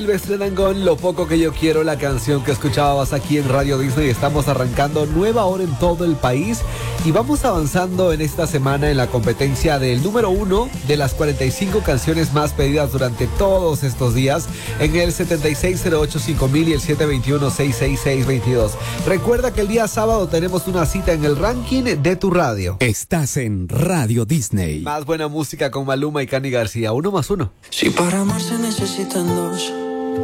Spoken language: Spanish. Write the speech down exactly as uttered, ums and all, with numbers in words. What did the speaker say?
Silvestre Dangond, Lo poco que yo quiero, la canción que escuchabas aquí en Radio Disney. Estamos arrancando nueva hora en todo el país y vamos avanzando en esta semana en la competencia del número uno de las cuarenta y cinco canciones más pedidas durante todos estos días en el setenta y seis cero ocho cinco mil y el siete dos uno seis seis seis dos dos. Recuerda que el día sábado tenemos una cita en el ranking de tu radio. Estás en Radio Disney. Más buena música con Maluma y Cani García. Uno más uno. Si para amar se necesitan dos,